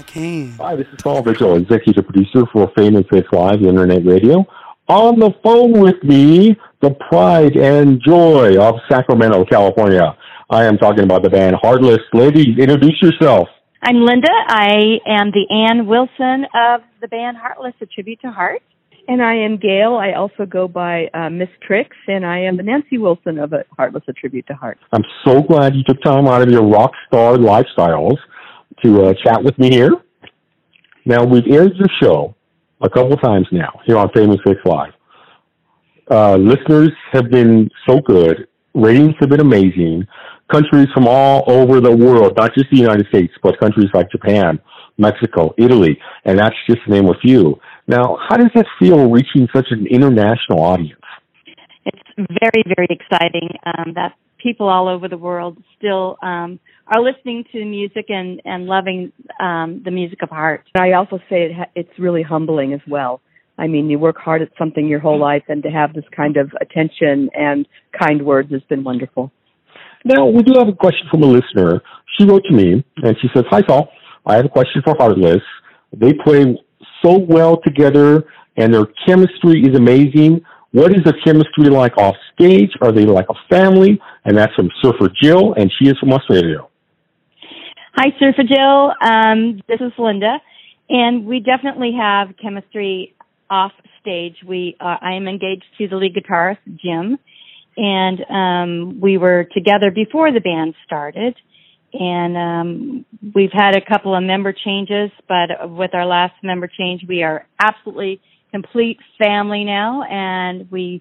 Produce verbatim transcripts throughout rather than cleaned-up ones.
can. Hi, this is Paul Mitchell, executive producer for Fame and Faith Live Internet Radio. On the phone with me, the pride and joy of Sacramento, California. I am talking about the band Heartless. Ladies, introduce yourself. I'm Linda. I am the Ann Wilson of the band Heartless, a tribute to Heart. And I am Gail. I also go by uh, Miss Trix, and I am the Nancy Wilson of a Heartless, a tribute to Heart. I'm so glad you took time out of your rock star lifestyles to uh, chat with me here. Now, we've aired your show a couple times now here on Fame and Faith Live. Uh, listeners have been so good. Ratings have been amazing. Countries from all over the world, not just the United States, but countries like Japan, Mexico, Italy, and that's just to name a few. Now, how does it feel reaching such an international audience? It's very, very exciting um, that people all over the world still um, are listening to music and, and loving um, the music of Heart. I also say it ha- it's really humbling as well. I mean, you work hard at something your whole life, and to have this kind of attention and kind words has been wonderful. Now, we do have a question from a listener. She wrote to me, and she says, "Hi, Saul. I have a question for Heartless. They play so well together, and their chemistry is amazing. What is the chemistry like off stage? Are they like a family?" And that's from Surfer Jill, and she is from Australia. Hi, Surfer Jill. Um, this is Linda, and we definitely have chemistry off stage. We, uh, I am engaged to the lead guitarist, Jim, and um, we were together before the band started. And um, we've had a couple of member changes, but with our last member change, we are absolutely complete family now. And we,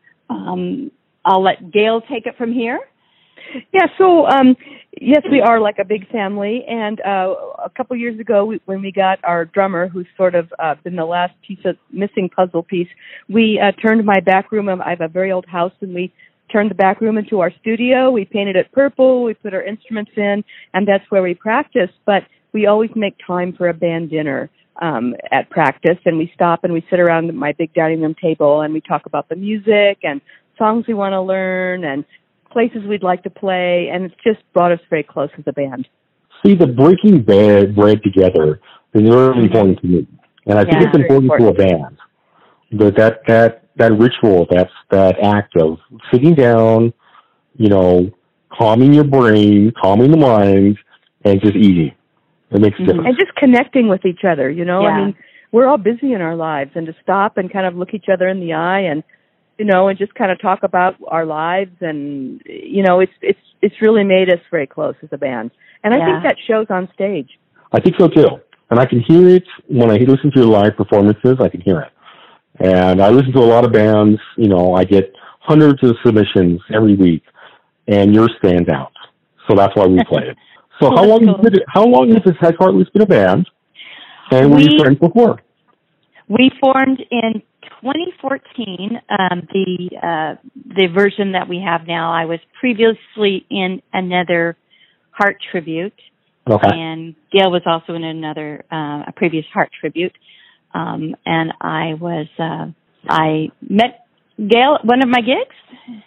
um, I'll let Gail take it from here. Yeah, so um, yes, we are like a big family. And uh, a couple years ago, we, when we got our drummer, who's sort of uh, been the last piece of missing puzzle piece, we uh, turned my back room. I have a very old house, and we turned the back room into our studio. We painted it purple. We put our instruments in, and that's where we practice. But we always make time for a band dinner um, at practice, and we stop and we sit around my big dining room table, and we talk about the music and songs we want to learn and places we'd like to play, and it's just brought us very close as a band. See, the breaking bread, bread together is really important to me, and I think Yeah, it's important, important to a band. But that that that ritual, that's that act of sitting down, you know, calming your brain, calming the mind, and just eating. It makes a Mm-hmm. difference. And just connecting with each other, you know. Yeah. I mean, we're all busy in our lives, and to stop and kind of look each other in the eye and, you know, and just kind of talk about our lives, and, you know, it's it's it's really made us very close as a band. And I Yeah. think that shows on stage. I think so too. And I can hear it when I listen to your live performances. I can hear it. And I listen to a lot of bands. You know, I get hundreds of submissions every week, and yours stands out. So that's why we play it. So Well, how that's long cool. has it, how long has this Heartless been a band? And were We- you friends before? We formed in twenty fourteen. Um, the uh, the version that we have now. I was previously in another Heart tribute, Okay. and Gail was also in another uh, a previous Heart tribute. Um, and I was uh, I met Gail at one of my gigs.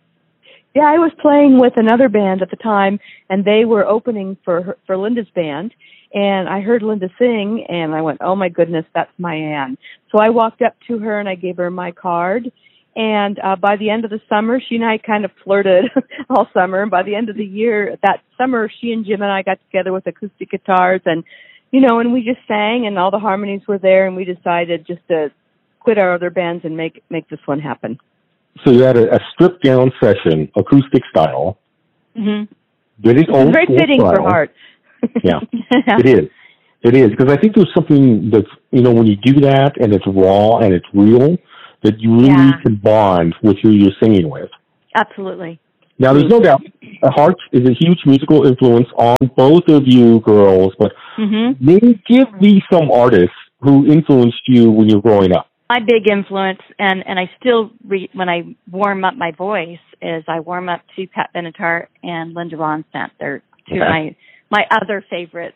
Yeah, I was playing with another band at the time, and they were opening for her, for Linda's band. And I heard Linda sing, and I went, "Oh my goodness, that's my Ann." So I walked up to her and I gave her my card. And uh, by the end of the summer, she and I kind of flirted all summer. And by the end of the year, that summer, she and Jim and I got together with acoustic guitars, and you know, and we just sang, and all the harmonies were there, and we decided just to quit our other bands and make make this one happen. So you had a, a stripped down session, acoustic style. Mm-hmm. Did it It's very fitting style. for Heart. Yeah, it is. It is, because I think there's something that's, you know, when you do that and it's raw and it's real, that you really Yeah. can bond with who you're singing with. Absolutely. Now, there's no doubt, Heart is a huge musical influence on both of you girls, but Mm-hmm. maybe give me some artists who influenced you when you were growing up. My big influence, and, and I still, re, when I warm up my voice, is I warm up to Pat Benatar and Linda Ronstadt. They're two of Okay. my, my other favorites.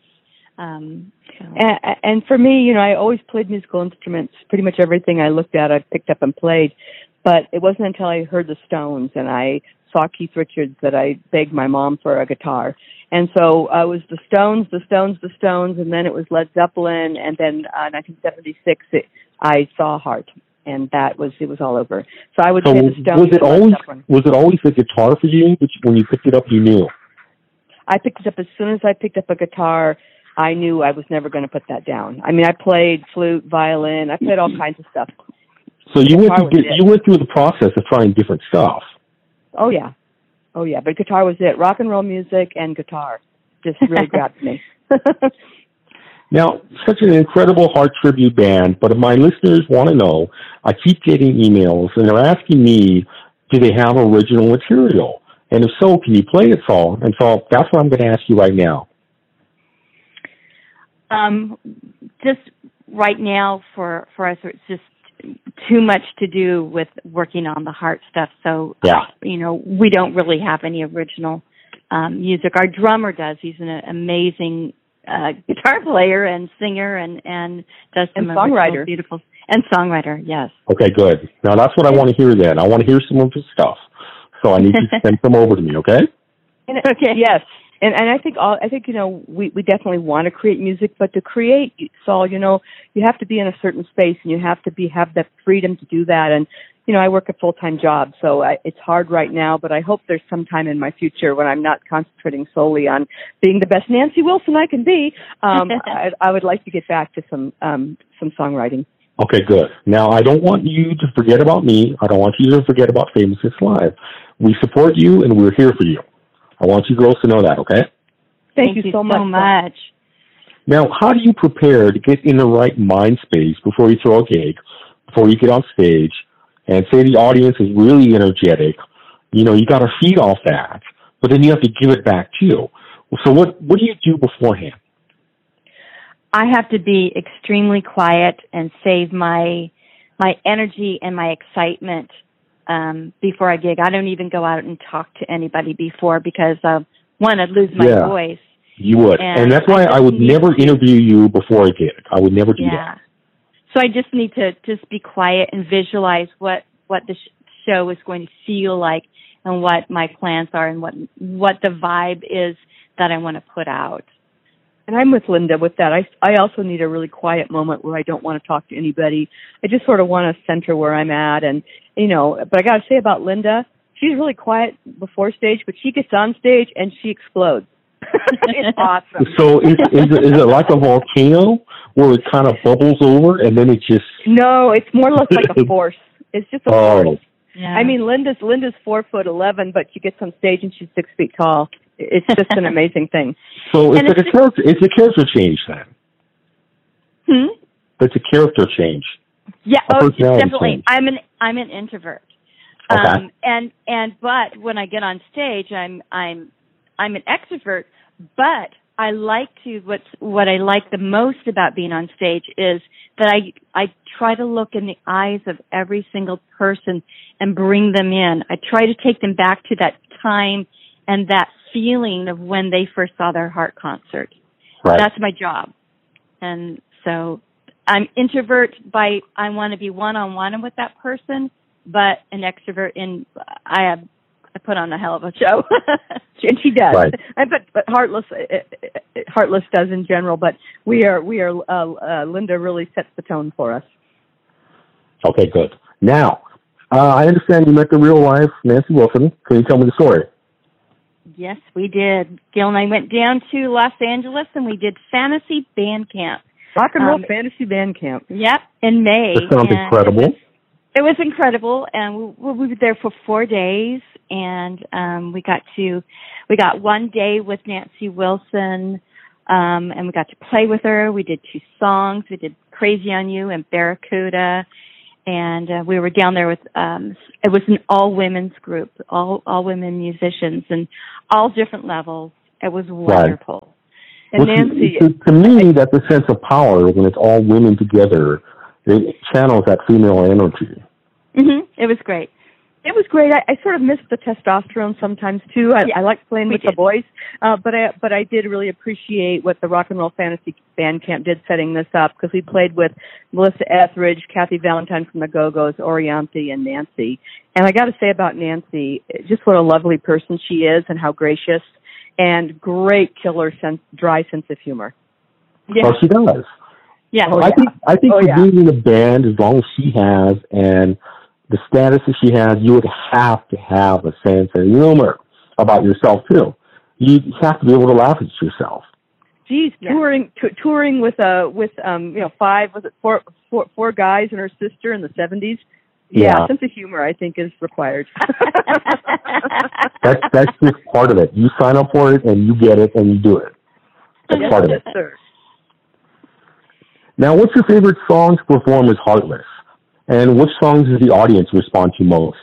Um, so. And, and for me, you know, I always played musical instruments. Pretty much everything I looked at, I picked up and played. But it wasn't until I heard the Stones and I saw Keith Richards that I begged my mom for a guitar. And so uh, it was the Stones, the Stones, the Stones, and then it was Led Zeppelin, and then uh, nineteen seventy-six it, I saw Heart, and that was it was all over. So I would so say the Stones. Was it always Zeppelin. was it always a guitar for you? When you picked it up, you knew. I picked it up as soon as I picked up a guitar. I knew I was never going to put that down. I mean, I played flute, violin, I played all kinds of stuff. So you went through, you went through the process of trying different stuff. Oh yeah, oh yeah. But guitar was it. Rock and roll music and guitar just really grabbed me. Now, such an incredible Heart tribute band, but if my listeners want to know, I keep getting emails, and they're asking me, do they have original material? And if so, can you play it all? And so that's what I'm going to ask you right now. Um, just right now for, for us, it's just too much to do with working on the Heart stuff. So, yeah. you know, we don't really have any original um, music. Our drummer does. He's an amazing uh, guitar player and singer and, and does some and songwriter. Beautiful and songwriter. Yes. Okay, good. Now that's what I want to hear. Then I want to hear some of his stuff. So I need you to send some over to me. Okay. And, okay. Yes. And and I think all I think you know we we definitely want to create music, but to create, Saul, you know, you have to be in a certain space and you have to be have that freedom to do that. And you know, I work a full time job, so I, it's hard right now. But I hope there's some time in my future when I'm not concentrating solely on being the best Nancy Wilson I can be. Um, I, I would like to get back to some um, some songwriting. Okay, good. Now I don't want you to forget about me. I don't want you to forget about Famous Hits Live. We support you and we're here for you. I want you girls to know that, okay? Thank, Thank you, you so, so much. much. Now, how do you prepare to get in the right mind space before you throw a gig, before you get on stage, and say the audience is really energetic? You know, you got to feed off that, but then you have to give it back too. So what, what do you do beforehand? I have to be extremely quiet and save my my energy and my excitement Um, before I gig. I don't even go out and talk to anybody before because, uh, one, I'd lose my yeah, voice. You would. And, and that's why I, I would never to, interview you before a gig. I would never do yeah. that. So I just need to just be quiet and visualize what, what the sh- show is going to feel like and what my plans are and what, what the vibe is that I want to put out. And I'm with Linda with that. I, I also need a really quiet moment where I don't want to talk to anybody. I just sort of want to center where I'm at. And, you know, but I got to say about Linda, she's really quiet before stage, but she gets on stage and she explodes. It's awesome. So is, is, it, is it like a volcano where it kind of bubbles over and then it just... No, it's more or less like a force. It's just a oh. force. Yeah. I mean, Linda's Linda's four foot eleven, but she gets on stage and she's six feet tall. It's just an amazing thing. So it's like a character. It's a character change then. Hmm. It's a character change. Yeah. A oh, definitely. Change. I'm an I'm an introvert. Okay. Um, and and but when I get on stage, I'm I'm I'm an extrovert. But I like to what's what I like the most about being on stage is that I I try to look in the eyes of every single person and bring them in. I try to take them back to that time and that feeling of when they first saw their Heart concert. Right. That's my job. And so I'm introvert by I want to be one-on-one with that person, but an extrovert in I have I put on a hell of a show. And she does. Right. But, but Heartless Heartless does in general, but we are we are uh, uh, Linda really sets the tone for us. Okay, good. Now, uh, I understand you met the real life Nancy Wilson. Can you tell me the story? Yes, we did. Gil and I went down to Los Angeles and we did Fantasy Band Camp. Rock and Roll um, Fantasy Band Camp. Yep, in May. That sounds and incredible. It was, it was incredible, and we, we were there for four days, and um, we got to, we got one day with Nancy Wilson, um, and we got to play with her. We did two songs. We did Crazy on You and Barracuda. And uh, we were down there with, um, it was an all-women's group, all all women musicians, and all different levels. It was wonderful. Right. And well, Nancy... To, to me, that's a sense of power when it's all women together. It channels that female energy. Mm-hmm. It was great. It was great. I, I sort of missed the testosterone sometimes too. I, yeah, I like playing with did. the boys, uh, but I but I did really appreciate what the Rock and Roll Fantasy Band Camp did setting this up, because we played with Melissa Etheridge, Kathy Valentine from the Go-Go's, Orianthi, and Nancy. And I got to say about Nancy, just what a lovely person she is, and how gracious, and great killer sense, dry sense of humor. Yeah. Well, she does. Yeah. Oh, I yeah. think I think oh, for yeah. being in a band, as long as she has, and the status that she has, you would have to have a sense of humor about yourself too. You have to be able to laugh at yourself. Geez, yeah. touring t- touring with uh with um you know five was it four four four guys and her sister in the seventies. Yeah, Yeah. sense of humor I think is required. that's that's just part of it. You sign up for it and you get it and you do it. That's yes, part of it. Yes, sir. Now, what's your favorite song to perform as Heartless? And which songs does the audience respond to most?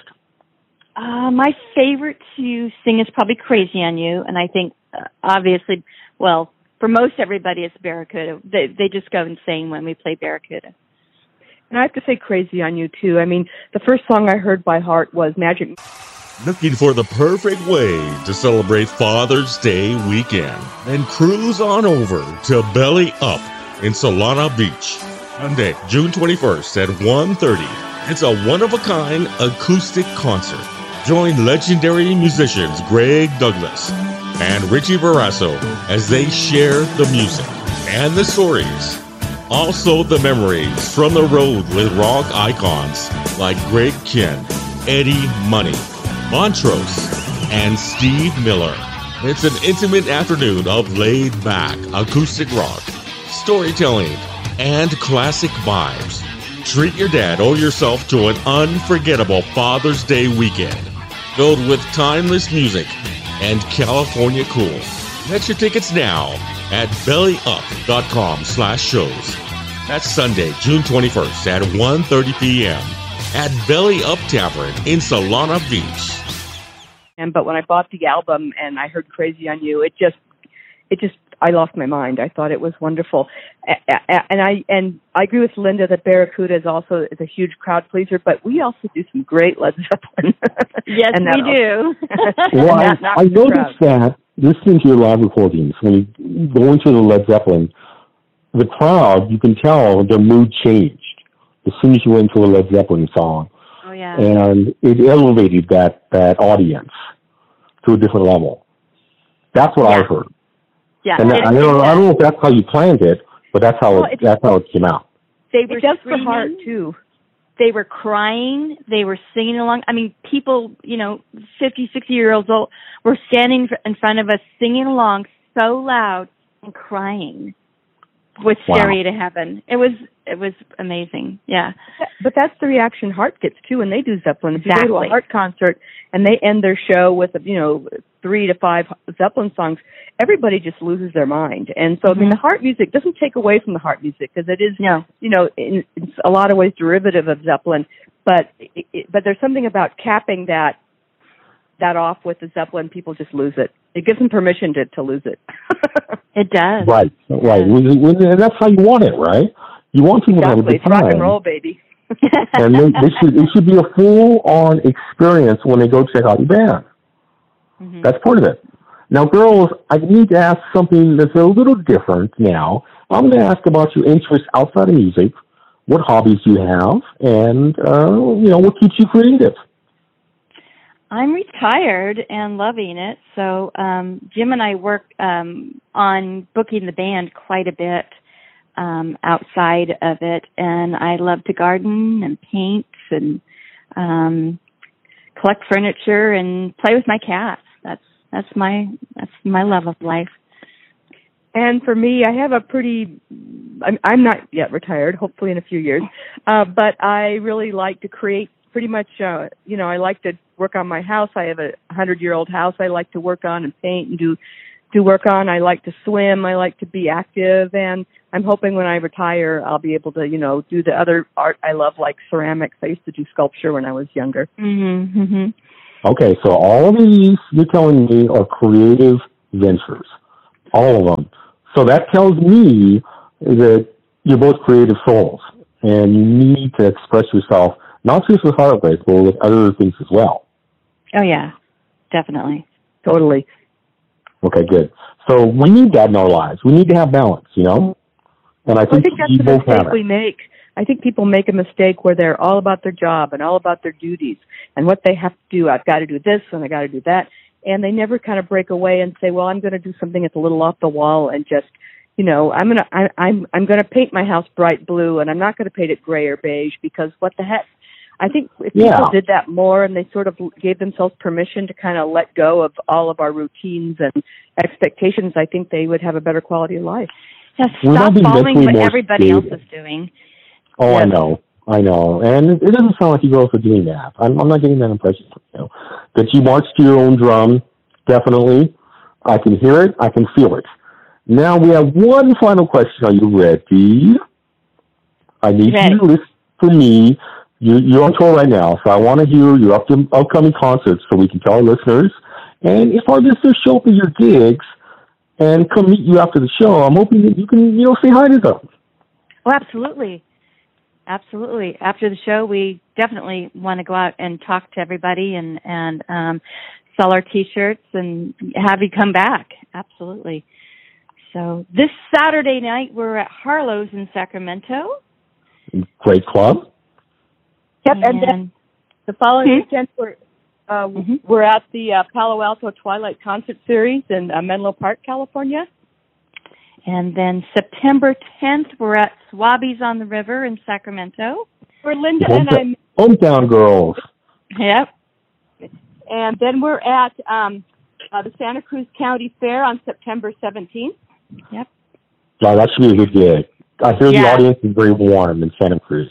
Uh, my favorite to sing is probably Crazy on You, and I think, uh, obviously, well, for most everybody, it's Barracuda. They, they just go insane when we play Barracuda. And I have to say Crazy on You, too. I mean, the first song I heard by heart was Magic. Looking for the perfect way to celebrate Father's Day weekend? Then cruise on over to Belly Up in Solana Beach. Monday, June twenty-first at one thirty. It's a one-of-a-kind acoustic concert. Join legendary musicians Greg Douglas and Richie Barrasso as they share the music and the stories. Also the memories from the road with rock icons like Greg Kihn, Eddie Money, Montrose, and Steve Miller. It's an intimate afternoon of laid-back acoustic rock, storytelling, and classic vibes. Treat your dad or yourself to an unforgettable Father's Day weekend filled with timeless music and California cool. Get your tickets now at bellyup.com slash shows. That's Sunday, June twenty-first at one thirty p.m. at Belly Up Tavern in Solana Beach. And but when I bought the album and I heard Crazy on You, it just, it just, I lost my mind. I thought it was wonderful, and I and I agree with Linda that Barracuda is also is a huge crowd pleaser. But we also do some great Led Zeppelin. Yes, and we do. Well, I, I noticed that listening to your live recordings, when you go into the Led Zeppelin, the crowd, you can tell their mood changed as soon as you went into a Led Zeppelin song. Oh yeah. And it elevated that that audience to a different level. That's what yeah. I've heard. Yeah, and it, I, don't, I don't know if that's how you planned it, but that's how well, it, that's how it came out. They were it does screaming, for heart too. They were crying. They were singing along. I mean, people, you know, fifty, sixty year olds old were standing in front of us singing along so loud and crying with Wow. Stairway to Heaven. It was it was amazing. Yeah. But that's the reaction Heart gets too when they do Zeppelin. If Exactly. you go to a Heart concert and they end their show with, you know, three to five Zeppelin songs, everybody just loses their mind. And so, mm-hmm. I mean, the Heart music doesn't take away from the Heart music, because it is, no. you know, in, in a lot of ways derivative of Zeppelin. But it, it, but there's something about capping that that off with the Zeppelin. People just lose it. It gives them permission to, to lose it. It does. Right, right. And that's how you want it, right? You want people exactly. to have a good It's time. rock and roll, baby. And they, they should it should be a full-on experience when they go check out your band. Mm-hmm. That's part of it. Now, girls, I need to ask something that's a little different now. I'm going to ask about your interests outside of music, what hobbies you have, and, uh, you know, what keeps you creative. I'm retired and loving it. So um, Jim and I work um, on booking the band quite a bit um, outside of it, and I love to garden and paint and um, collect furniture and play with my cats. That's that's my that's my love of life. And for me, I have a pretty, I'm, I'm not yet retired, hopefully in a few years, uh, but I really like to create pretty much, uh, you know, I like to work on my house. I have a hundred-year-old house I like to work on and paint and do do work on. I like to swim. I like to be active. And I'm hoping when I retire, I'll be able to, you know, do the other art I love, like ceramics. I used to do sculpture when I was younger. Mm-hmm, mm-hmm. Okay, so all of these you're telling me are creative ventures, all of them. So that tells me that you're both creative souls, and you need to express yourself not just with Heartless, but with other things as well. Oh, yeah, definitely. Totally. Okay, good. So we need that in our lives. We need to have balance, you know? And I think, well, I think that's you the both mistake have it. we make. I think people make a mistake where they're all about their job and all about their duties and what they have to do. I've got to do this and I got to do that. And they never kind of break away and say, well, I'm going to do something that's a little off the wall and just, you know, I'm going to, I, I'm, I'm going to paint my house bright blue and I'm not going to paint it gray or beige because what the heck? I think if Yeah. people did that more and they sort of gave themselves permission to kind of let go of all of our routines and expectations, I think they would have a better quality of life. Yeah, We're stop not being following mentally what more everybody else stable. is doing. Oh, Yes. I know. I know. And it doesn't sound like you girls are doing that. I'm, I'm not getting that impression from you. That you march to your own drum, definitely. I can hear it. I can feel it. Now we have one final question. Are you ready? I need Ready. you to listen for me. You, you're on tour right now, so I want to hear your up upcoming concerts so we can tell our listeners. And if our listeners show up at your gigs and come meet you after the show, I'm hoping that you can, you know, say hi to them. Oh, absolutely. Absolutely. After the show, we definitely want to go out and talk to everybody and, and um, sell our T-shirts and have you come back. Absolutely. So this Saturday night, we're at Harlow's in Sacramento. Great club. Yep, and, and then the following Hmm? weekend, we're, uh, Mm-hmm. we're at the uh, Palo Alto Twilight Concert Series in uh, Menlo Park, California. And then September tenth, we're at Swabbies on the River in Sacramento. Where Linda and Hometown, I... hometown girls. Yep. And then we're at um, uh, the Santa Cruz County Fair on September seventeenth. Yep. Yeah, that should be a good gig. I hear the Yeah. audience is very warm in Santa Cruz.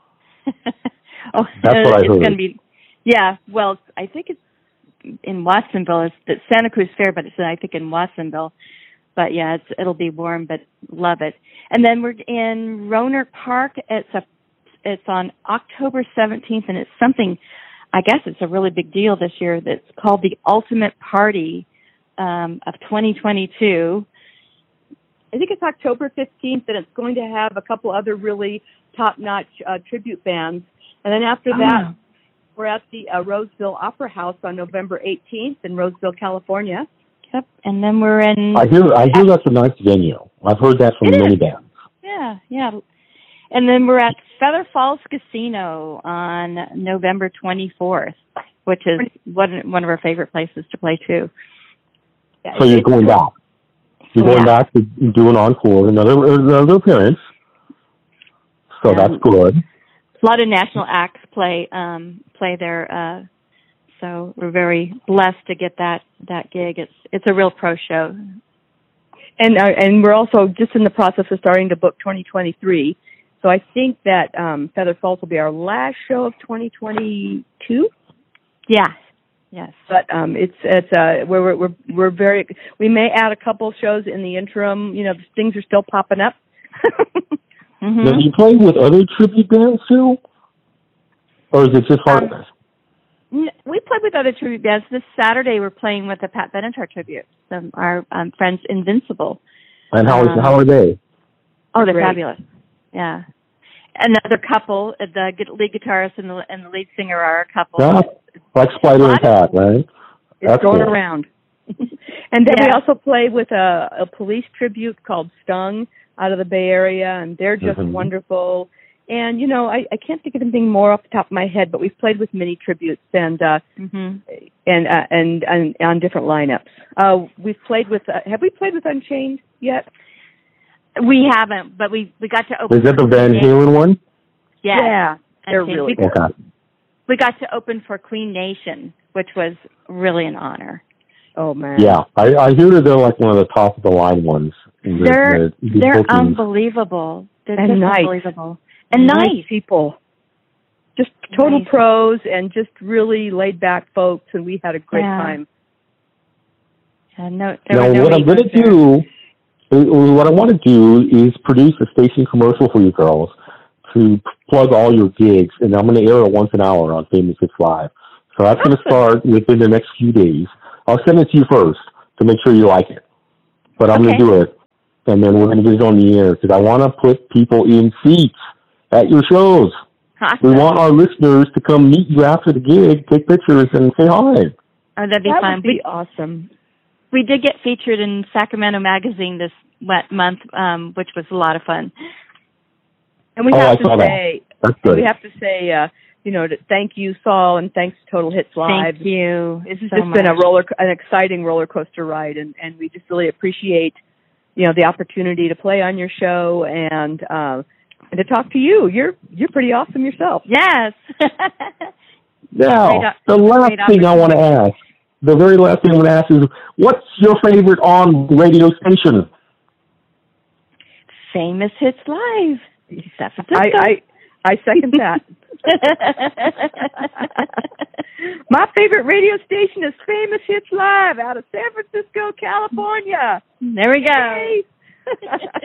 Oh, That's what I it's heard. going to be, yeah, well, I think it's in Watsonville. It's the Santa Cruz Fair, but it's, I think, in Watsonville. But, yeah, it's, it'll be warm, but love it. And then we're in Rohnert Park. It's a, it's on October seventeenth, and it's something, I guess it's a really big deal this year, that's called the Ultimate Party um, of twenty twenty-two. I think it's October fifteenth, and it's going to have a couple other really top-notch uh, tribute bands. And then after that, Oh. we're at the uh, Roseville Opera House on November eighteenth in Roseville, California. Yep. And then we're in... I hear I hear that's a nice venue. I've heard that from It many is. bands. Yeah, yeah. And then we're at Feather Falls Casino on November twenty-fourth, which is one one of our favorite places to play, too. Yeah, So you're it's- going back. You're going Yeah. back to do an encore, another, another appearance. So Yeah. that's good. A lot of national acts play um, play there, uh, so we're very blessed to get that, that gig. It's it's a real pro show. And uh, and we're also just in the process of starting to book twenty twenty-three. So I think that um, Feather Falls will be our last show of twenty twenty-two. Yeah. Yes. But um, it's it's uh, we're we're we're very we may add a couple shows in the interim. You know, things are still popping up. Mm-hmm. Now, do you play with other tribute bands too? Or is it just Um, Heartless? N- We played with other tribute bands. This Saturday, we're playing with the Pat Benatar tribute. Some our um, friends Invincible. And how is um, how are they? Oh, they're Great. fabulous. Yeah. Another couple, the gu- lead guitarist and the, and the lead singer are a couple. Yeah, like Spider and Pat, right? It's That's going cool. around. And then we Yeah. also play with a, a police tribute called Stung out of the Bay Area, and they're just Mhm. wonderful. And, you know, I, I can't think of anything more off the top of my head, but we've played with many tributes and uh, Mm-hmm. and, uh, and and on different lineups. Uh, we've played with, uh, have we played with Unchained yet? We haven't, but we we got to open. Is that the for Van Queen Halen one? Yeah, Yeah, they're Unchained. really we, good. Okay. we got to open for Queen Nation, which was really an honor. Oh, man. Yeah, I, I hear that they're like one of the top of the line ones. in the- They're the- the they're bookings. unbelievable. They're And just nice. unbelievable and nice nice. people. Just total Nice. pros and just really laid back folks, and we had a great Yeah. time. Uh, no, there Now, were no what I'm going to egos there. do, uh, what I want to do is produce a station commercial for you girls to plug all your gigs, and I'm going to air it once an hour on Famous Hits Live. So that's going to start within the next few days. I'll send it to you first to make sure you like it. But I'm Okay. going to do it, and then we're going to get it on the air because I want to put people in seats at your shows. Awesome. We want our listeners to come meet you after the gig, take pictures, and say hi. Oh, that'd be that fun. would be we, awesome. we did get featured in Sacramento Magazine this month, um, which was a lot of fun. And we oh, have I to saw say, that. That's good. we have to say, uh, you know, to thank you, Saul, and thanks to Total Hits Live. Thank you. This has so just much. been a roller, an exciting roller coaster ride, and, and we just really appreciate, you know, the opportunity to play on your show and uh, and to talk to you. You're you're pretty awesome yourself. Yes. Now, Great, the last thing I want to ask, the very last thing I want to ask is, what's your favorite on radio station? Famous Hits Live. San Francisco. I, I I second that. My favorite radio station is Famous Hits Live out of San Francisco, California. There we go. Yay.